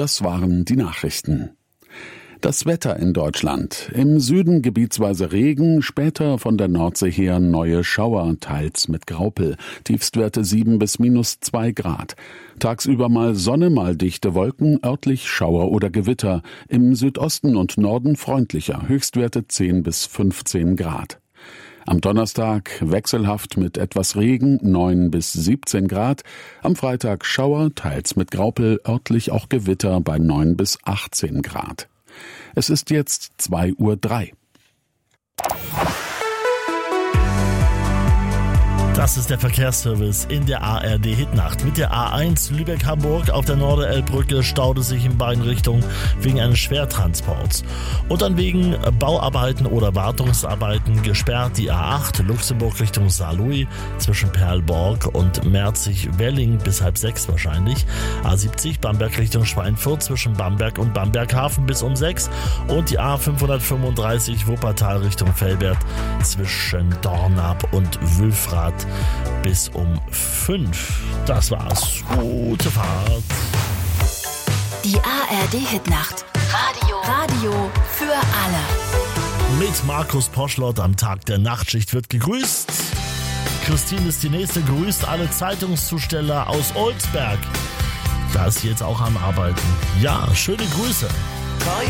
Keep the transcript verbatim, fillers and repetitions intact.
das waren die Nachrichten. Das Wetter in Deutschland. Im Süden gebietsweise Regen, später von der Nordsee her neue Schauer, teils mit Graupel. Tiefstwerte sieben bis minus zwei Grad. Tagsüber mal Sonne, mal dichte Wolken, örtlich Schauer oder Gewitter. Im Südosten und Norden freundlicher, Höchstwerte zehn bis fünfzehn Grad. Am Donnerstag wechselhaft mit etwas Regen, neun bis siebzehn Grad. Am Freitag Schauer, teils mit Graupel, örtlich auch Gewitter bei neun bis achtzehn Grad. Es ist jetzt zwei Uhr drei. Das ist der Verkehrsservice in der A R D-Hitnacht. Mit der A eins Lübeck-Hamburg auf der Norderelbbrücke staut es sich in beiden Richtungen wegen eines Schwertransports. Und dann wegen Bauarbeiten oder Wartungsarbeiten gesperrt die A acht Luxemburg Richtung Saarlouis zwischen Perlborg und Merzig-Welling bis halb sechs wahrscheinlich. A siebzig Bamberg Richtung Schweinfurt zwischen Bamberg und Bamberghafen bis um sechs. Und die A fünfhundertfünfunddreißig Wuppertal Richtung Velbert zwischen Dornap und Wülfrath bis um fünf. Das war's. Gute Fahrt. Die A R D-Hitnacht. Radio. Radio für alle. Mit Markus Poschlott am Tag der Nachtschicht wird gegrüßt. Christine ist die nächste, grüßt alle Zeitungszusteller aus Olsberg. Da ist sie jetzt auch am Arbeiten. Ja, schöne Grüße.